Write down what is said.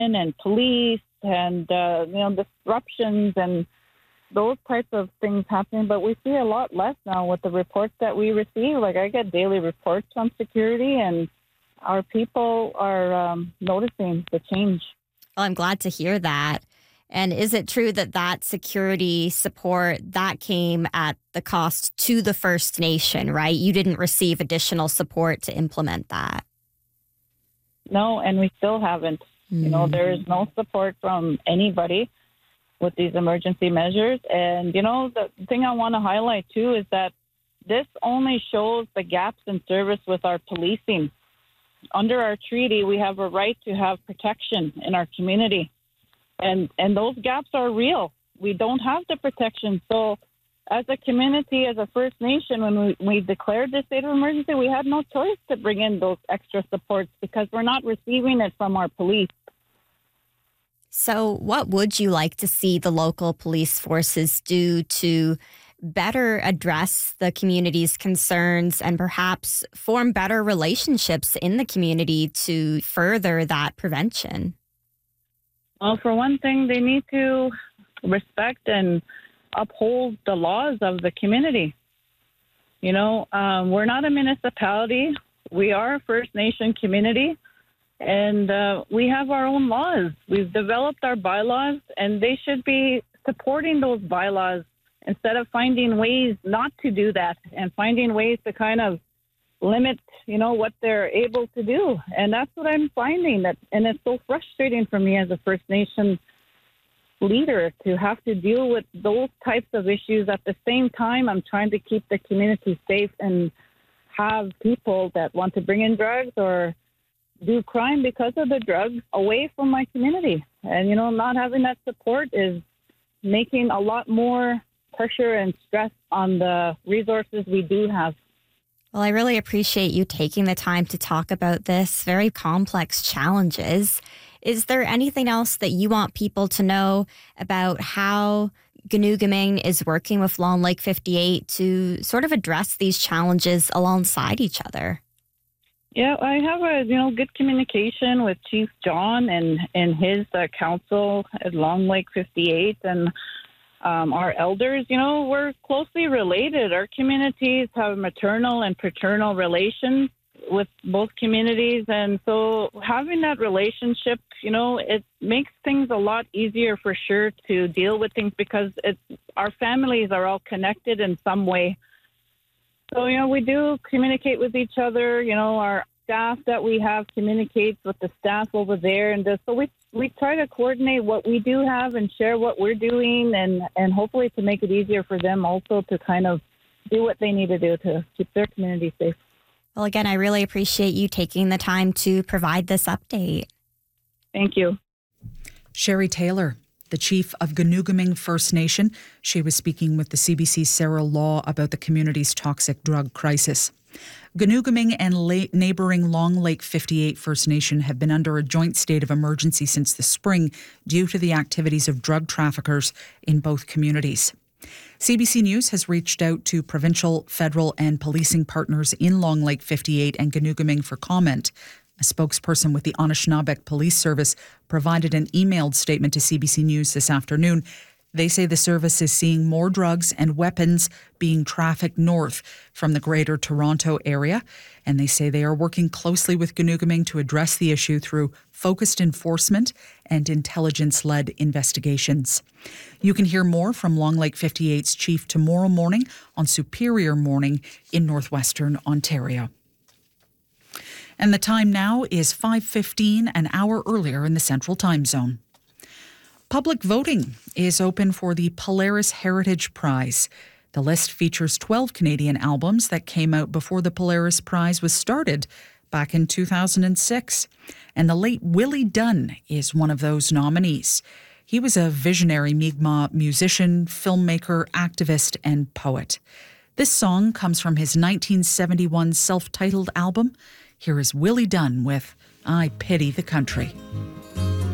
and police and disruptions and those types of things happening. But we see a lot less now with the reports that we receive. Like, I get daily reports from security, and our people are noticing the change. Well, I'm glad to hear that. And is it true that that security support, that came at the cost to the First Nation, right? You didn't receive additional support to implement that? No, and we still haven't. There is no support from anybody with these emergency measures. And, the thing I want to highlight, too, is that this only shows the gaps in service with our policing. Under our treaty, we have a right to have protection in our community. And those gaps are real. We don't have the protection. So as a community, as a First Nation, when we declared this state of emergency, we had no choice to bring in those extra supports because we're not receiving it from our police. So what would you like to see the local police forces do to better address the community's concerns and perhaps form better relationships in the community to further that prevention? Well, for one thing, they need to respect and uphold the laws of the community. We're not a municipality. We are a First Nation community, and we have our own laws. We've developed our bylaws, and they should be supporting those bylaws instead of finding ways not to do that and finding ways to kind of limit, what they're able to do. And that's what I'm finding. And it's so frustrating for me as a First Nation leader to have to deal with those types of issues. At the same time, I'm trying to keep the community safe and have people that want to bring in drugs or do crime because of the drugs away from my community. And, not having that support is making a lot more pressure and stress on the resources we do have. Well, I really appreciate you taking the time to talk about this very complex challenges. Is there anything else that you want people to know about how Ganuguming is working with Long Lake 58 to sort of address these challenges alongside each other? Yeah, I have a good communication with Chief John and his council at Long Lake 58 and our elders. We're closely related. Our communities have maternal and paternal relations with both communities. And so having that relationship, it makes things a lot easier for sure to deal with things because our families are all connected in some way. So, we do communicate with each other. Our staff that we have communicates with the staff over there. And so we try to coordinate what we do have and share what we're doing and hopefully to make it easier for them also to kind of do what they need to do to keep their community safe. Well, again, I really appreciate you taking the time to provide this update. Thank you. Sherry Taylor, the chief of Ganuguming First Nation. She was speaking with the CBC's Sarah Law about the community's toxic drug crisis. Ganuguming and neighbouring Long Lake 58 First Nation have been under a joint state of emergency since the spring due to the activities of drug traffickers in both communities. CBC News has reached out to provincial, federal and policing partners in Long Lake 58 and Ganuguming for comment. A spokesperson with the Anishinaabeg Police Service provided an emailed statement to CBC News this afternoon. They say the service is seeing more drugs and weapons being trafficked north from the Greater Toronto area. And they say they are working closely with Ganuguming to address the issue through focused enforcement and intelligence-led investigations. You can hear more from Long Lake 58's chief tomorrow morning on Superior Morning in northwestern Ontario. And the time now is 5:15, an hour earlier in the Central Time Zone. Public voting is open for the Polaris Heritage Prize. The list features 12 Canadian albums that came out before the Polaris Prize was started back in 2006. And the late Willie Dunn is one of those nominees. He was a visionary Mi'kmaq musician, filmmaker, activist, and poet. This song comes from his 1971 self-titled album. Here is Willie Dunn with I Pity the Country.